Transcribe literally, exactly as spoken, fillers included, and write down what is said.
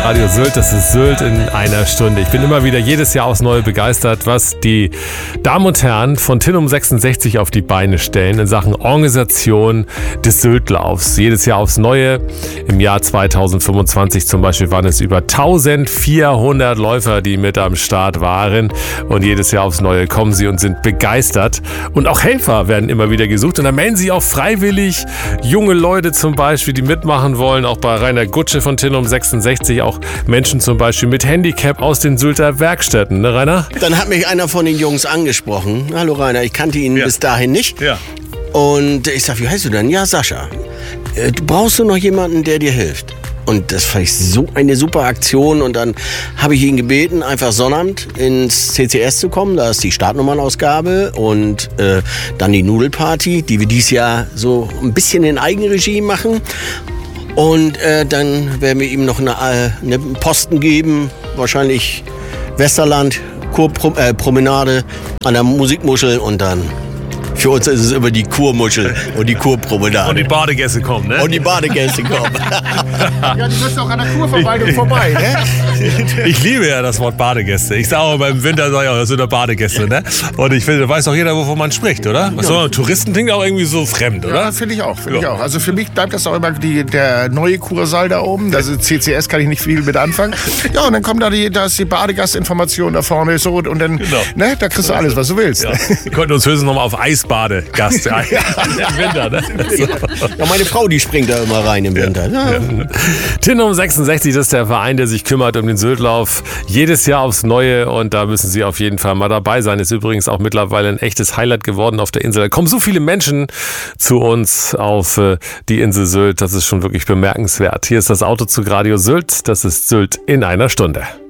Radio Sylt, das ist Sylt in einer Stunde. Ich bin immer wieder jedes Jahr aufs Neue begeistert, was die Damen und Herren von Tinum sechsundsechzig auf die Beine stellen in Sachen Organisation des Syltlaufs. Jedes Jahr aufs Neue. Im Jahr zweitausendfünfundzwanzig zum Beispiel waren es über eintausendvierhundert Läufer, die mit am Start waren. Und jedes Jahr aufs Neue kommen sie und sind begeistert. Und auch Helfer werden immer wieder gesucht. Und da melden sich auch freiwillig junge Leute zum Beispiel, die mitmachen wollen. Auch bei Rainer Gutsche von Tinum sechsundsechzig. Auch Menschen zum Beispiel mit Handicap aus den Sylter Werkstätten. Ne, Rainer? Dann hat mich einer von den Jungs angesprochen. Hallo Rainer, ich kannte ihn ja. bis dahin nicht. Ja. Und ich sag, wie heißt du denn? Ja, Sascha. Äh, du brauchst du noch jemanden, der dir hilft? Und das fand ich so eine super Aktion. Und dann habe ich ihn gebeten, einfach Sonnabend ins C C S zu kommen. Da ist die Startnummernausgabe und äh, dann die Nudelparty, die wir dieses Jahr so ein bisschen in Eigenregie machen. Und äh, dann werden wir ihm noch eine, äh, eine Posten geben, wahrscheinlich Westerland, Kurpromenade an der Musikmuschel und dann für uns ist es immer die Kurmuschel und die Kurpromenade. Und die Badegäste kommen, ne? Und die Badegäste kommen. Ja, die müssen auch an der Kurverwaltung vorbei, ne? Ich liebe ja das Wort Badegäste. Ich sage auch beim Winter, sage ich auch, das sind ja Badegäste, ne? Und ich finde, weiß doch jeder, wovon man spricht, oder? Was soll man, Touristen klingt auch irgendwie so fremd, oder? Ja, finde ich auch, finde ich auch. Also für mich bleibt das auch immer die, der neue Kursaal da oben. Also C C S kann ich nicht viel mit anfangen. Ja, und dann kommt da die, da ist die Badegastinformation da vorne so und dann, genau. ne, da kriegst du alles, was du willst. Ja. Wir könnten uns höchstens noch mal auf Eisbadegast ja. im Winter, ne? Ja, meine Frau, die springt da immer rein im Winter. Ja. Ja. Tinum sechsundsechzig, das ist der Verein, der sich kümmert um den Syltlauf. Jedes Jahr aufs Neue und da müssen Sie auf jeden Fall mal dabei sein. Ist übrigens auch mittlerweile ein echtes Highlight geworden auf der Insel. Da kommen so viele Menschen zu uns auf die Insel Sylt. Das ist schon wirklich bemerkenswert. Hier ist das Auto zu Radio Sylt. Das ist Sylt in einer Stunde.